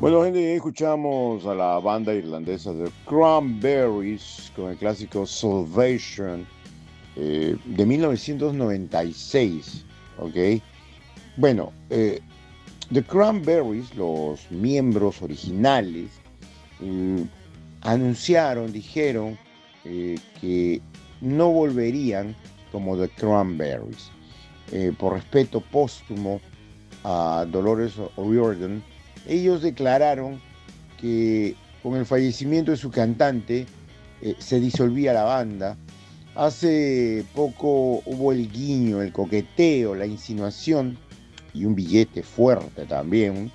Bueno, gente, escuchamos a la banda irlandesa de Cranberries con el clásico Salvation de 1996, ¿ok? Bueno, The Cranberries, los miembros originales, eh, dijeron que no volverían como The Cranberries. Por respeto póstumo a Dolores O'Riordan, ellos declararon que con el fallecimiento de su cantante se disolvía la banda. Hace poco hubo el guiño, el coqueteo, la insinuación y un billete fuerte también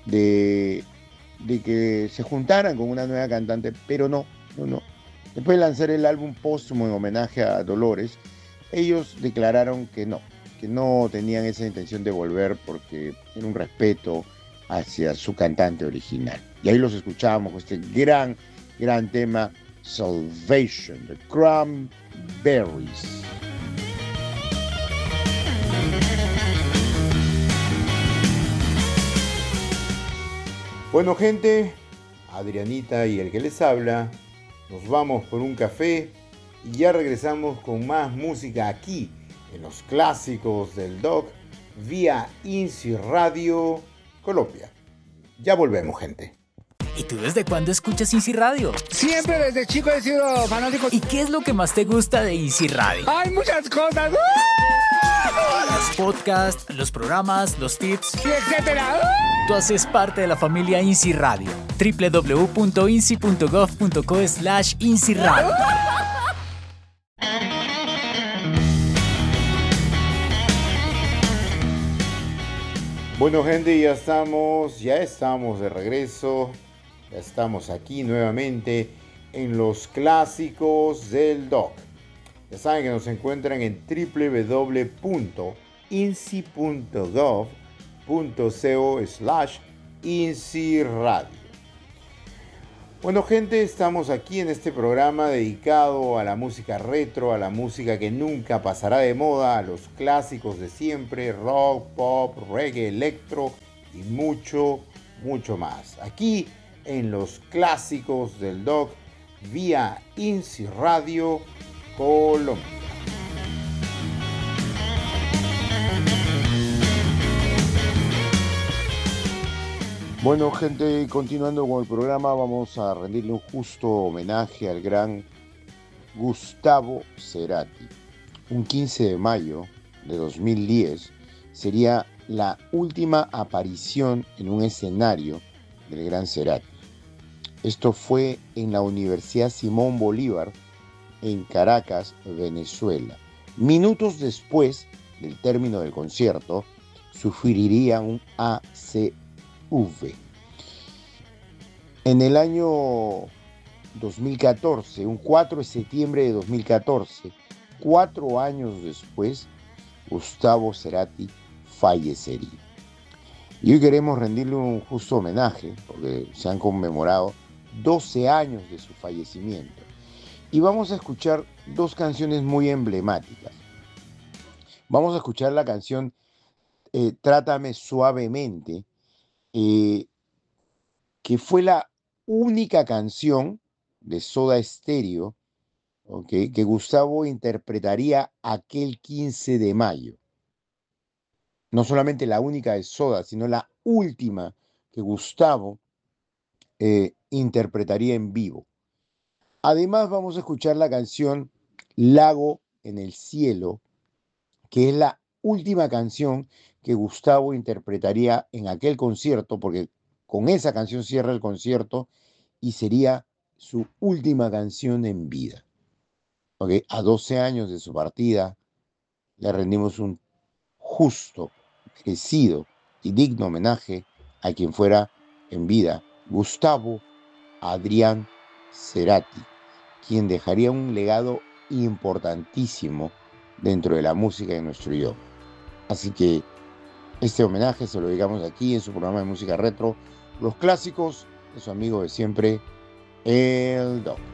de que se juntaran con una nueva cantante, pero no. Después de lanzar el álbum póstumo en homenaje a Dolores, ellos declararon que no tenían esa intención de volver porque era un respeto hacia su cantante original. Y ahí los escuchábamos con este gran tema, Salvation, The Cranberries. Bueno, gente, Adrianita y el que les habla, nos vamos por un café y ya regresamos con más música aquí en los clásicos del Doc vía INSI Radio Colombia. Ya volvemos, gente. ¿Y tú desde cuándo escuchas INSI Radio? Siempre desde chico he sido fanático. ¿Y qué es lo que más te gusta de INSI Radio? ¡Hay muchas cosas! Los podcasts, los programas, los tips, y etcétera. Tú haces parte de la familia INSI Radio. www.insi.gov.co/INSI Radio. Bueno, gente, ya estamos de regreso. Ya estamos aquí nuevamente en los clásicos del Doc. Ya saben que nos encuentran en www.insi.gov.co/INSI Radio. Bueno, gente, estamos aquí en este programa dedicado a la música retro, a la música que nunca pasará de moda, a los clásicos de siempre, rock, pop, reggae, electro y mucho más. Aquí en los clásicos del Doc vía INSI Radio Colombia. Bueno, gente, continuando con el programa, vamos a rendirle un justo homenaje al gran Gustavo Cerati. Un 15 de mayo de 2010 sería la última aparición en un escenario del gran Cerati. Esto fue en la Universidad Simón Bolívar, en Caracas, Venezuela. Minutos después del término del concierto, sufriría un ACV. En el año 2014, un 4 de septiembre de 2014, 4 años después, Gustavo Cerati fallecería. Y hoy queremos rendirle un justo homenaje, porque se han conmemorado 12 años de su fallecimiento. Y vamos a escuchar dos canciones muy emblemáticas. Vamos a escuchar la canción Trátame Suavemente, que fue la única canción de Soda Stereo, ¿okay?, que Gustavo interpretaría aquel 15 de mayo. No solamente la única de Soda, sino la última que Gustavo interpretaría en vivo. Además, vamos a escuchar la canción Lago en el Cielo, que es la última canción que Gustavo interpretaría en aquel concierto, porque con esa canción cierra el concierto y sería su última canción en vida. ¿Okay? A 12 años de su partida, le rendimos un justo, merecido y digno homenaje a quien fuera en vida Gustavo Adrián Cerati, quien dejaría un legado importantísimo dentro de la música de nuestro idioma. Así que este homenaje se lo dedicamos aquí en su programa de música retro, los clásicos de su amigo de siempre, el Doc.